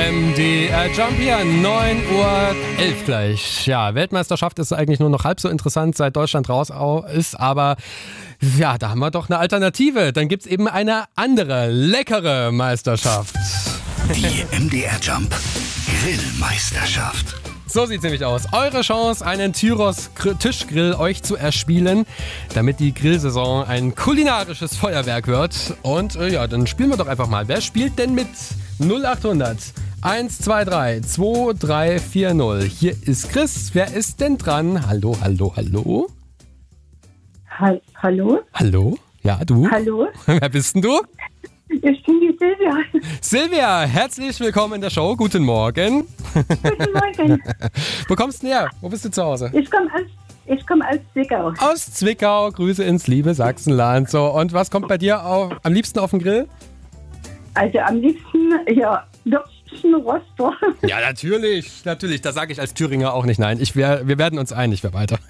MDR Jump hier, 9:11 Uhr gleich. Ja, Weltmeisterschaft ist eigentlich nur noch halb so interessant, seit Deutschland raus ist, aber ja, da haben wir doch eine Alternative. Dann gibt's eben eine andere, leckere Meisterschaft. Die MDR Jump Grillmeisterschaft. So sieht's nämlich aus. Eure Chance, einen Tyros Tischgrill euch zu erspielen, damit die Grillsaison ein kulinarisches Feuerwerk wird. Und ja, dann spielen wir doch einfach mal. Wer spielt denn mit 0800 123 2340? Hier ist Chris. Wer ist denn dran? Hallo, hallo, hallo? Hallo? Hallo? Ja, du? Hallo? Wer bist denn du? Ich bin die Silvia. Silvia, herzlich willkommen in der Show. Guten Morgen. Guten Morgen. Wo kommst du denn her? Wo bist du zu Hause? Ich komm aus Zwickau. Aus Zwickau. Grüße ins liebe Sachsenland. So, und was kommt bei dir am liebsten auf den Grill? Also am liebsten, ja, Würstchen, Roster. Ja, natürlich. Natürlich. Da sage ich als Thüringer auch nicht nein. Wir werden uns einig, wir weiter.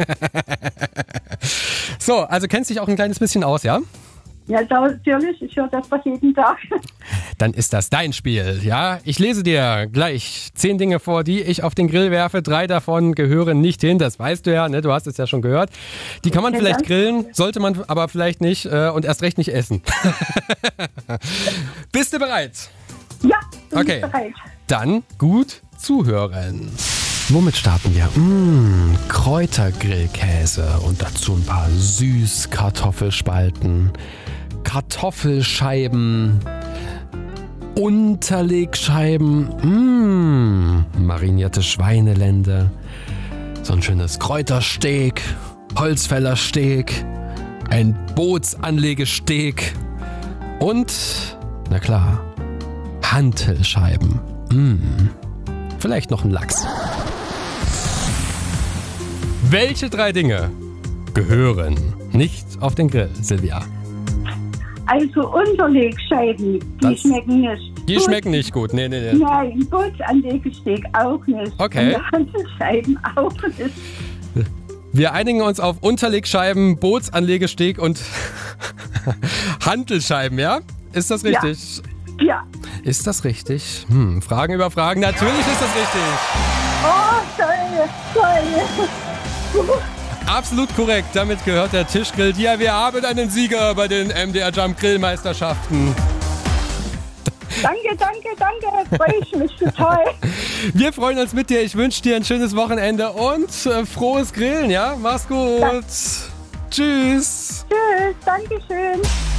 So, also kennst dich auch ein kleines bisschen aus, ja? Ja, natürlich. Ich höre das fast jeden Tag. Dann ist das dein Spiel, ja? Ich lese dir gleich 10 Dinge vor, die ich auf den Grill werfe. 3 davon gehören nicht hin, das weißt du ja, ne? Du hast es ja schon gehört. Die kann man vielleicht grillen, sollte man aber vielleicht nicht und erst recht nicht essen. Bist du bereit? Ja, bin Okay. ich bereit. Dann gut zuhören. Womit starten wir? Kräutergrillkäse und dazu ein paar Süßkartoffelspalten, Kartoffelscheiben, Unterlegscheiben, marinierte Schweinelende, so ein schönes Kräutersteak, Holzfällersteak, ein Bootsanlegesteak und, na klar, Hantelscheiben. Vielleicht noch ein Lachs. Welche 3 Dinge gehören nicht auf den Grill, Silvia? Also Unterlegscheiben, die schmecken nicht. Die schmecken nicht gut. Nee. Nein, Bootsanlegesteak auch nicht. Okay. Und Hantelscheiben auch nicht. Wir einigen uns auf Unterlegscheiben, Bootsanlegesteak und Hantelscheiben, ja? Ist das richtig? Ja. Ist das richtig? Fragen über Fragen. Natürlich ist das richtig. Oh, toll. Absolut korrekt. Damit gehört der Tischgrill dir. Wir haben einen Sieger bei den MDR Jump Grillmeisterschaften. Danke. Freue ich mich total. Wir freuen uns mit dir. Ich wünsche dir ein schönes Wochenende und frohes Grillen, ja? Mach's gut. Ja. Tschüss. Tschüss, danke schön.